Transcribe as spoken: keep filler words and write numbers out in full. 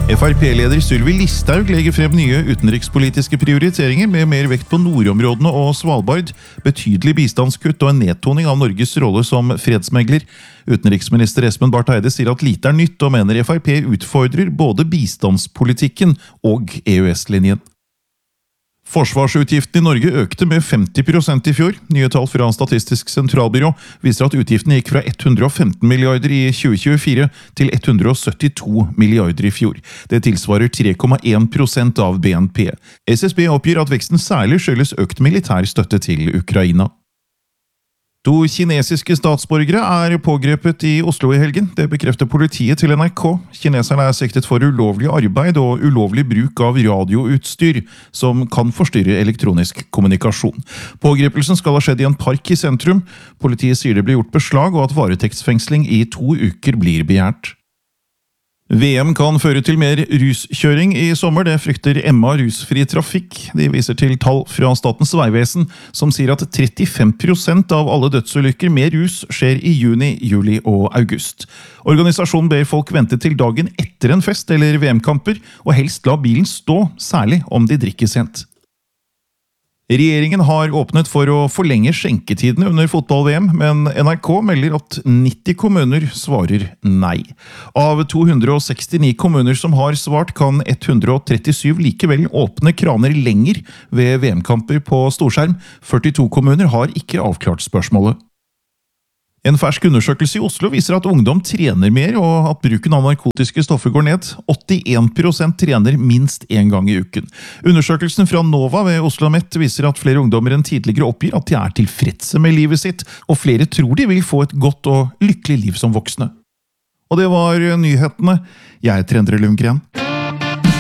F R P-leder Sylvi Listhaug legger frem nye utenrikspolitiske prioriteringer med mer vekt på nordområdene og Svalbard, betydelig bistandskutt og en nedtoning av Norges rolle som fredsmegler. Utenriksminister Espen Barth Eide sier at lite er nytt og mener F R P utfordrer både bistandspolitikken og E U S-linjen. Forsvarsutgiftene i Norge økte med femti prosent i fjor. Nye tall fra Statistisk sentralbyrå viser at utgiftene gikk fra hundre og femten milliarder i tjue tjuefire til hundre og syttito milliarder i fjor. Det tilsvarer tre komma en prosent av B N P. S S B oppgir at veksten særlig skyldes økt militær støtte til Ukraina. To kinesiske statsborgere er pågrepet i Oslo i helgen. Det bekrefter politiet til N R K. Kineserne er siktet for ulovlig arbeid og ulovlig bruk av radioutstyr, som kan forstyrre elektronisk kommunikasjon. Pågrepelsen skal ha skjedd i en park i sentrum. Politiet sier det blir gjort beslag og at varetektsfengsling i to uker blir begjært. V M kan føre til mer ruskjøring i sommer, det frykter Emma Rusfri Trafikk. De viser til tall fra Statens vegvesen, som sier at trettifem prosent av alle dødsulykker med rus skjer i juni, juli og august. Organisasjonen ber folk vente til dagen etter en fest eller V M-kamper, og helst la bilen stå, særlig om de drikker sent. Regjeringen har åpnet for å forlenge skjenketidene under fotball-V M, men N R K melder at nitti kommuner svarer nei. Av to hundre og sekstini kommuner som har svart, kan hundre og trettisju likevel åpne kraner lenger ved V M-kamper på storskjerm. førtito kommuner har ikke avklart spørsmålet. En fersk undersøkelse i Oslo viser at ungdom trener mer, og at bruken av narkotiske stoffer går ned. åttien prosent trener minst en gang i uken. Undersøkelsen fra Nova ved Oslo Met viser at flere ungdommer enn tidligere oppgir at de er tilfredse med livet sitt, og flere tror de vil få et godt og lykkelig liv som voksne. Og det var nyhetene. Jeg er Endre Lundgren.